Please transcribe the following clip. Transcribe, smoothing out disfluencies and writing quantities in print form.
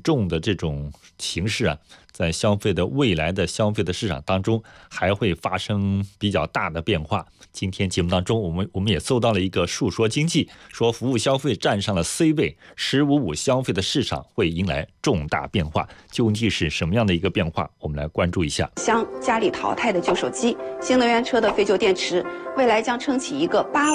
重的这种形势啊，在未来的消费的市场当中还会发生比较大的变化。今天节目当中我们也搜到了一个述说经济，说服务消费站上了 C 位，15.5消费的市场会迎来重大变化。究竟是什么样的一个变化，我们来关注一下。 将家里淘汰的旧手机、新能源车的废旧电池，未来将撑起一个8